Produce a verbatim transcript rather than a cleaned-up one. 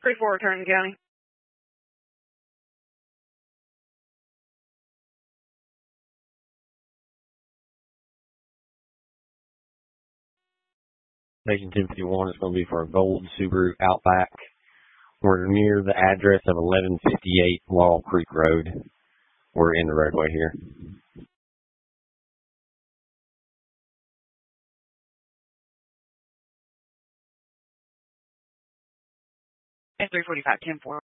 three four, return to the county. Station ten fifty-one is going to be for a gold Subaru Outback. We're near the address of eleven fifty-eight Laurel Creek Road. We're in the roadway here. three forty-five, ten four.